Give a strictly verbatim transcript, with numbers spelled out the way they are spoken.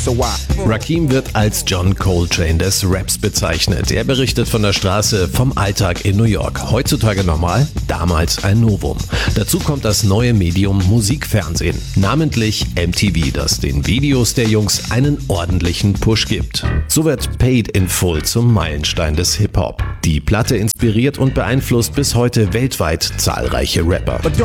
Rakim wird als John Coltrane des Raps bezeichnet. Er berichtet von der Straße, vom Alltag in New York. Heutzutage normal, damals ein Novum. Dazu kommt das neue Medium Musikfernsehen, namentlich M T V, das den Videos der Jungs einen ordentlichen Push gibt. So wird Paid in Full zum Meilenstein des Hip-Hop. Die Platte inspiriert und beeinflusst bis heute weltweit zahlreiche Rapper.